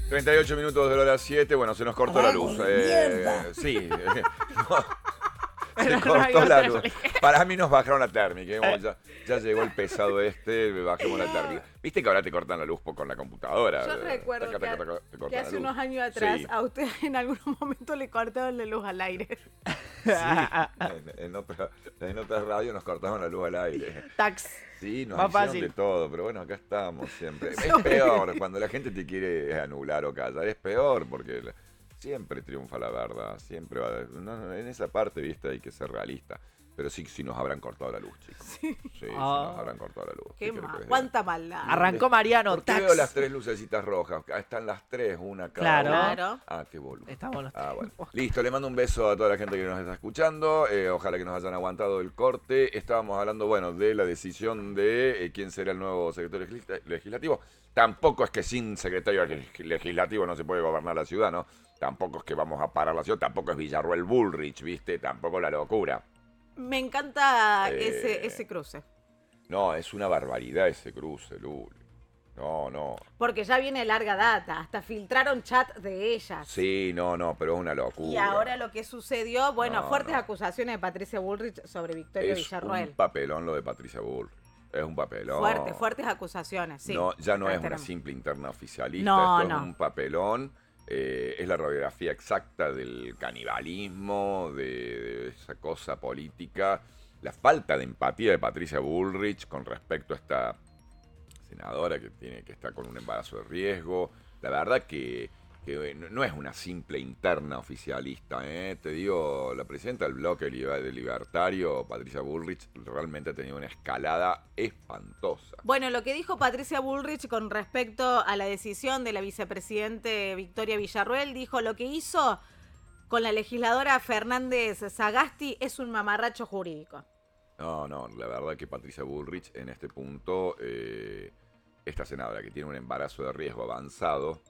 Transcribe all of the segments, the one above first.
38 minutos de la hora 7. Bueno, se nos cortó la luz. Sí. Se cortó la luz. Para mí nos bajaron la térmica. Ya llegó el pesado bajemos la térmica. Viste que ahora te cortan la luz con la computadora. Yo recuerdo que hace unos años atrás a usted en algún momento le cortaron la luz al aire. Sí, en otras radios nos cortaban la luz al aire. Tax. Sí, nos hicieron de todo, pero bueno, acá estamos siempre. Es peor cuando la gente te quiere anular o callar, es peor porque siempre triunfa la verdad, siempre va. No, en esa parte, viste, hay que ser realista. Pero sí nos habrán cortado la luz, chicos. Sí, nos habrán cortado la luz. Qué mal, cuánta maldad. Arrancó Mariano. Porque veo las tres lucecitas rojas. Acá están las tres, una cada una. Claro. Ah, qué boludo. Estamos los tres. Bueno. Listo, le mando un beso a toda la gente que nos está escuchando. Ojalá que nos hayan aguantado el corte. Estábamos hablando, bueno, de la decisión de quién será el nuevo secretario legislativo. Tampoco es que sin secretario legislativo no se puede gobernar la ciudad, ¿no? Tampoco es que vamos a parar la ciudad. Tampoco es Villarroel Bullrich, ¿viste? Tampoco la locura. Me encanta ese cruce. No, es una barbaridad ese cruce, Luli. No. Porque ya viene larga data. Hasta filtraron chat de ellas. Sí, no, pero es una locura. Y ahora lo que sucedió, fuertes acusaciones de Patricia Bullrich sobre Victoria Villarroel. Es un papelón lo de Patricia Bullrich. Es un papelón. Fuertes acusaciones, sí. No, ya no es una simple interna oficialista. No, esto es un papelón. Es la radiografía exacta del canibalismo, de esa cosa política, la falta de empatía de Patricia Bullrich con respecto a esta senadora que está con un embarazo de riesgo. La verdad que no es una simple interna oficialista, Te digo, la presidenta del bloque libertario, Patricia Bullrich, realmente ha tenido una escalada espantosa. Bueno, lo que dijo Patricia Bullrich con respecto a la decisión de la vicepresidente Victoria Villarroel, dijo: lo que hizo con la legisladora Fernández Sagasti es un mamarracho jurídico. No, la verdad que Patricia Bullrich en este punto, esta senadora que tiene un embarazo de riesgo avanzado,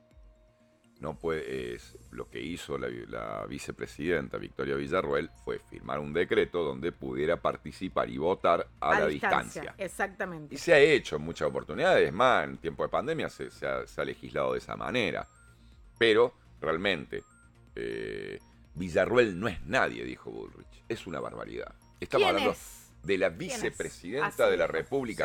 no puede, lo que hizo la vicepresidenta Victoria Villarroel fue firmar un decreto donde pudiera participar y votar a la distancia. Exactamente. Y se ha hecho en muchas oportunidades, más en tiempo de pandemia se ha legislado de esa manera. Pero realmente Villarroel no es nadie, dijo Bullrich. Es una barbaridad. Estamos hablando de la vicepresidenta de la República